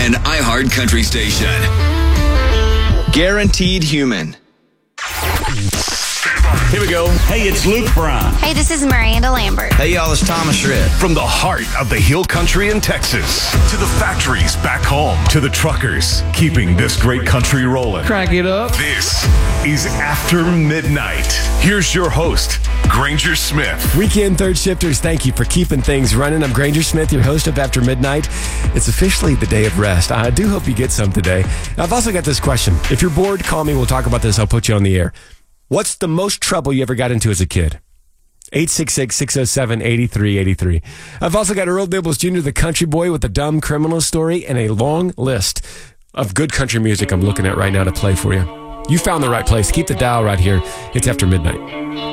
an iHeart Country station. Guaranteed Human. Here we go. Hey, it's Luke Brown. Hey, this is Miranda Lambert. Hey, y'all, it's Thomas Shred. From the heart of the Hill Country in Texas to the factories back home to the truckers keeping this great country rolling. Crank it up. This is After Midnight. Here's your host, Granger Smith. Weekend third shifters, thank you for keeping things running. I'm Granger Smith, your host of After Midnight. It's officially the day of rest. I do hope you get some today. I've also got this question. If you're bored, call me. We'll talk about this. I'll put you on the air. What's the most trouble you ever got into as a kid? 866-607-8383. I've also got Earl Dibbles Jr., the country boy with the dumb criminal story, and a long list of good country music I'm looking at right now to play for you. You found the right place. Keep the dial right here. It's After Midnight.